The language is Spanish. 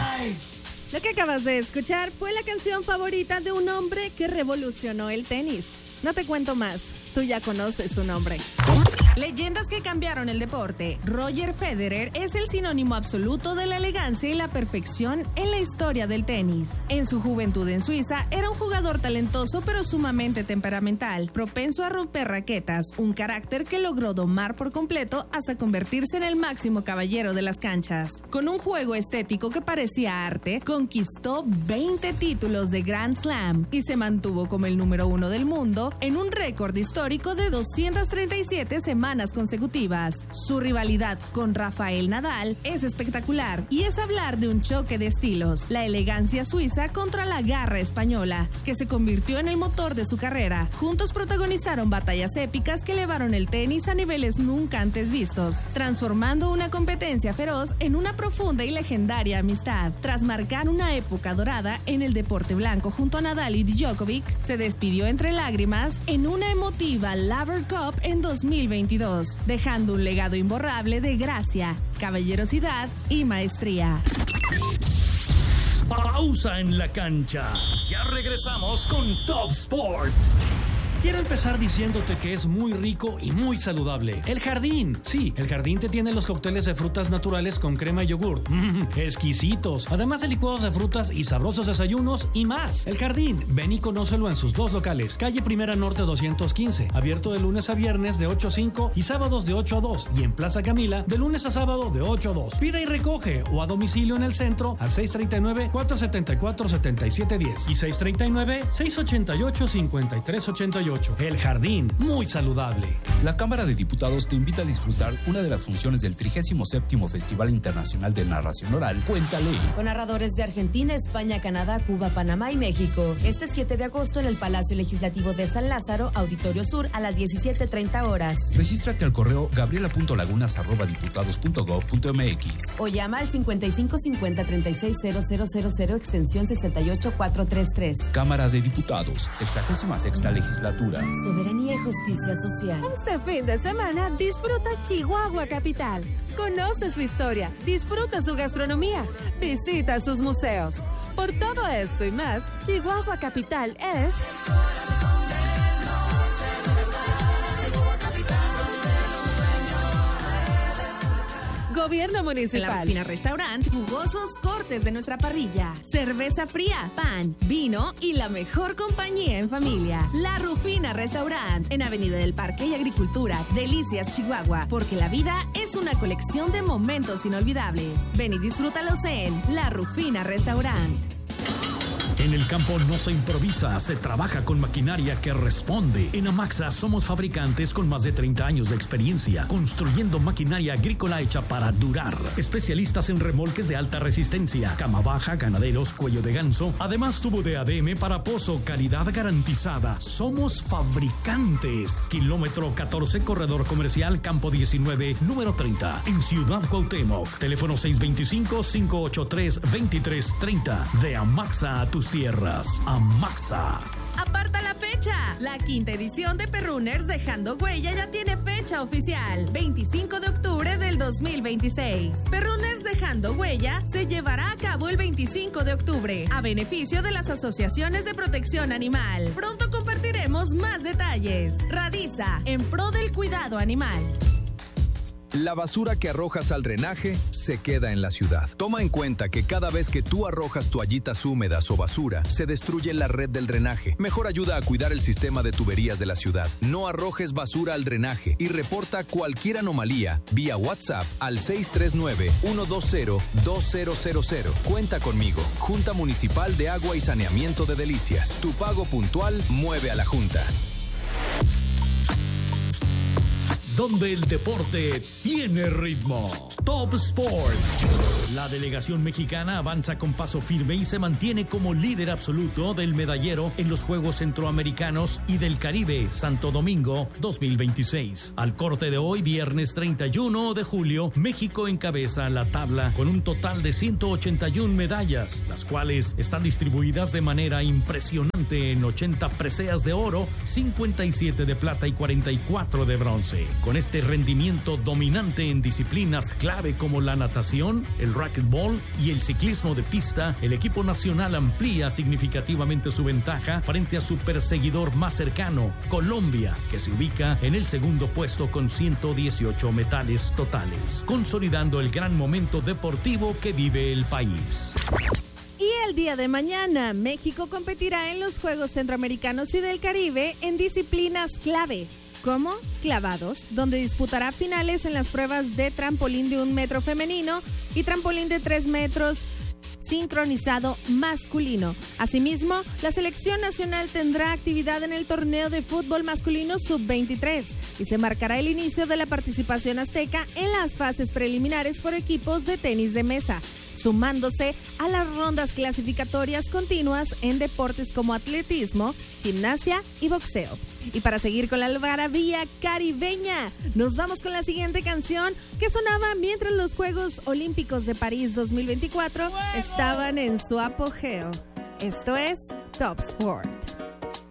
Lo que acabas de escuchar fue la canción favorita de un hombre que revolucionó el tenis. No te cuento más, tú ya conoces su nombre. Leyendas que cambiaron el deporte. Roger Federer es el sinónimo absoluto de la elegancia y la perfección en la historia del tenis. En su juventud en Suiza, era un jugador talentoso pero sumamente temperamental, propenso a romper raquetas, un carácter que logró domar por completo hasta convertirse en el máximo caballero de las canchas. Con un juego estético que parecía arte, conquistó 20 títulos de Grand Slam y se mantuvo como el número 1 del mundo en un récord histórico de 237 semanas consecutivas. Su rivalidad con Rafael Nadal es espectacular y es hablar de un choque de estilos, la elegancia suiza contra la garra española, que se convirtió en el motor de su carrera. Juntos protagonizaron batallas épicas que elevaron el tenis a niveles nunca antes vistos, transformando una competencia feroz en una profunda y legendaria amistad. Tras marcar una época dorada en el deporte blanco junto a Nadal y Djokovic, se despidió entre lágrimas en una emotiva Laver Cup en 2022, dejando un legado imborrable de gracia, caballerosidad y maestría. Pausa en la cancha. Ya regresamos con Top Sport. Quiero empezar diciéndote que es muy rico y muy saludable. El Jardín. Sí, El Jardín te tiene los cócteles de frutas naturales con crema y yogur. Exquisitos. Además de licuados de frutas y sabrosos desayunos y más. El Jardín. Ven y conócelo en sus dos locales. Calle Primera Norte 215. Abierto de lunes a viernes de 8 a 5 y sábados de 8 a 2. Y en Plaza Camila de lunes a sábado de 8 a 2. Pide y recoge o a domicilio en el centro al 639-474-7710 y 639-688-5388. El Jardín, muy saludable. La Cámara de Diputados te invita a disfrutar una de las funciones del 37º Festival Internacional de Narración Oral, Cuéntale. Con narradores de Argentina, España, Canadá, Cuba, Panamá y México. Este 7 de agosto en el Palacio Legislativo de San Lázaro, Auditorio Sur, a las 17:30 horas. Regístrate al correo gabriela.lagunas@diputados.gov.mx o llama al 5550-360000 extensión 68433. Cámara de Diputados, 66ª Legislatura. Soberanía y justicia social. Este fin de semana disfruta Chihuahua Capital. Conoce su historia, disfruta su gastronomía, visita sus museos. Por todo esto y más, Chihuahua Capital es... Gobierno Municipal. La Rufina Restaurant, jugosos cortes de nuestra parrilla, cerveza fría, pan, vino y la mejor compañía en familia. La Rufina Restaurant, en Avenida del Parque y Agricultura, Delicias, Chihuahua, porque la vida es una colección de momentos inolvidables. Ven y disfrútalos en La Rufina Restaurant. En el campo no se improvisa, se trabaja con maquinaria que responde. En Amaxa somos fabricantes con más de 30 años de experiencia, construyendo maquinaria agrícola hecha para durar. Especialistas en remolques de alta resistencia, cama baja, ganaderos, cuello de ganso. Además, tubo de ADM para pozo, calidad garantizada. Somos fabricantes. Kilómetro 14, corredor comercial, campo 19, número 30, en Ciudad Cuauhtémoc. Teléfono 625-583-2330. De Amaxa a tus tierras. Amaxa. Aparta la fecha. La 5ª edición de Perrunners Dejando Huella ya tiene fecha oficial, 25 de octubre del 2026. Perrunners Dejando Huella se llevará a cabo el 25 de octubre, a beneficio de las asociaciones de protección animal. Pronto compartiremos más detalles. Radiza, en pro del cuidado animal. La basura que arrojas al drenaje se queda en la ciudad. Toma en cuenta que cada vez que tú arrojas toallitas húmedas o basura, se destruye la red del drenaje. Mejor ayuda a cuidar el sistema de tuberías de la ciudad. No arrojes basura al drenaje y reporta cualquier anomalía vía WhatsApp al 639-120-2000. Cuenta conmigo. Junta Municipal de Agua y Saneamiento de Delicias. Tu pago puntual mueve a la Junta. Donde el deporte tiene ritmo. Top Sport. La delegación mexicana avanza con paso firme y se mantiene como líder absoluto del medallero en los Juegos Centroamericanos y del Caribe Santo Domingo 2026. Al corte de hoy, viernes 31 de julio, México encabeza la tabla con un total de 181 medallas, las cuales están distribuidas de manera impresionante en 80 preseas de oro, 57 de plata y 44 de bronce. Con este rendimiento dominante en disciplinas clave como la natación, el racquetball y el ciclismo de pista, el equipo nacional amplía significativamente su ventaja frente a su perseguidor más cercano, Colombia, que se ubica en el segundo puesto con 118 medallas totales, consolidando el gran momento deportivo que vive el país. Y el día de mañana, México competirá en los Juegos Centroamericanos y del Caribe en disciplinas clave, como clavados, donde disputará finales en las pruebas de trampolín de 1 metro femenino y trampolín de 3 metros sincronizado masculino. Asimismo, la selección nacional tendrá actividad en el torneo de fútbol masculino sub-23 y se marcará el inicio de la participación azteca en las fases preliminares por equipos de tenis de mesa, sumándose a las rondas clasificatorias continuas en deportes como atletismo, gimnasia y boxeo. Y para seguir con la algarabía caribeña, nos vamos con la siguiente canción que sonaba mientras los Juegos Olímpicos de París 2024 estaban en su apogeo. Esto es Top Sport.